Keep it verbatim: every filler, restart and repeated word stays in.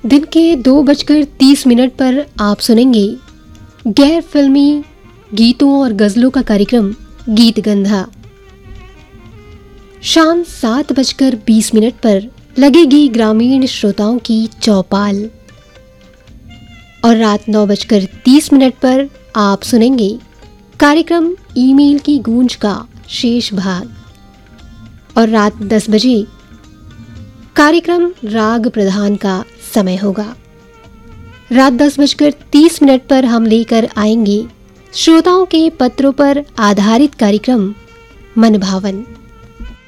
दिन के दो बजकर तीस मिनट पर आप सुनेंगे गैर फिल्मी गीतों और गजलों का कार्यक्रम गीत गंधा। शाम सात बजकर बीस मिनट पर लगेगी ग्रामीण श्रोताओं की चौपाल और रात नौ बजकर तीस मिनट पर आप सुनेंगे कार्यक्रम ईमेल की गूंज का शेष भाग और रात दस बजे कार्यक्रम राग प्रधान का समय होगा। रात दस बजकर तीस मिनट पर हम लेकर आएंगे श्रोताओं के पत्रों पर आधारित कार्यक्रम मनभावन।